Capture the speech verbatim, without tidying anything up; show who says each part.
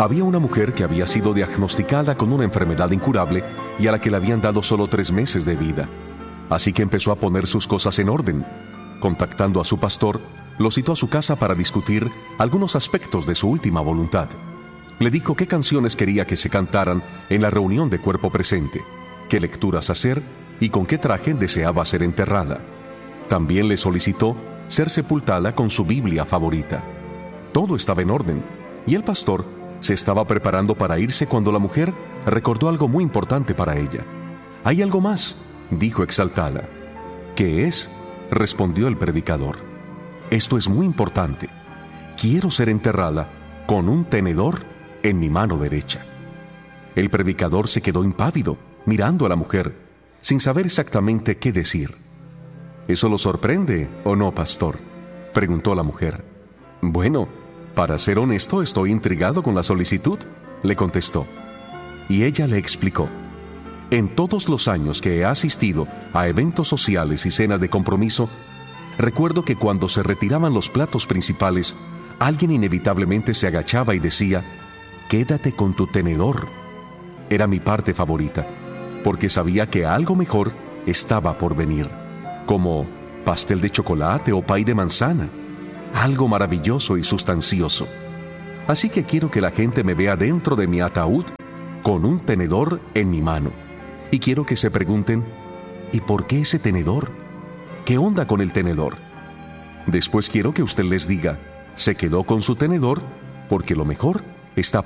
Speaker 1: Había una mujer que había sido diagnosticada con una enfermedad incurable y a la que le habían dado solo tres meses de vida. Así que empezó a poner sus cosas en orden. Contactando a su pastor, lo citó a su casa para discutir algunos aspectos de su última voluntad. Le dijo qué canciones quería que se cantaran en la reunión de cuerpo presente, qué lecturas hacer y con qué traje deseaba ser enterrada. También le solicitó ser sepultada con su Biblia favorita. Todo estaba en orden, y el pastor se estaba preparando para irse cuando la mujer recordó algo muy importante para ella. «Hay algo más», dijo exaltada. «¿Qué es?», respondió el predicador. «Esto es muy importante. Quiero ser enterrada con un tenedor en mi mano derecha». El predicador se quedó impávido, mirando a la mujer, sin saber exactamente qué decir. «¿Eso lo sorprende o no, pastor?», preguntó la mujer. «Bueno, para ser honesto, estoy intrigado con la solicitud», le contestó. Y ella le explicó: «En todos los años que he asistido a eventos sociales y cenas de compromiso, recuerdo que cuando se retiraban los platos principales, alguien inevitablemente se agachaba y decía: «Quédate con tu tenedor». Era mi parte favorita, porque sabía que algo mejor estaba por venir, como pastel de chocolate o pay de manzana, algo maravilloso y sustancioso. Así que quiero que la gente me vea dentro de mi ataúd con un tenedor en mi mano. Y quiero que se pregunten: ¿y por qué ese tenedor? ¿Qué onda con el tenedor? Después quiero que usted les diga: se quedó con su tenedor porque lo mejor está